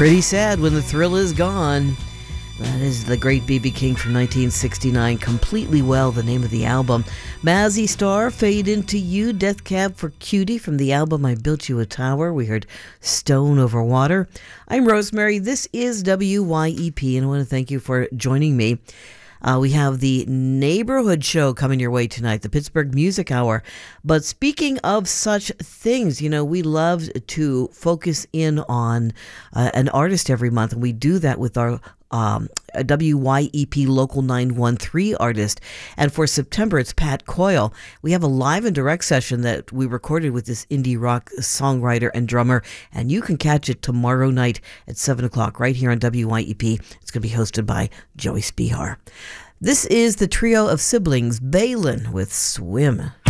Pretty sad when the thrill is gone. That is the great B.B. King from 1969. Completely Well, the name of the album. Mazzy Star, Fade Into You. Death Cab for Cutie from the album I Built You a Tower. We heard Stone Over Water. I'm Rosemary. This is WYEP, and I want to thank you for joining me. We have the Neighborhood Show coming your way tonight, the Pittsburgh Music Hour. But speaking of such things, we love to focus in on an artist every month, and we do that with our WYEP Local 913 artist. And for September, it's Pat Coyle. We have a live and direct session that we recorded with this indie rock songwriter and drummer, and you can catch it tomorrow night at 7 o'clock right here on WYEP. It's going to be hosted by Joey Spihar. This is the trio of siblings, Balin with Swim.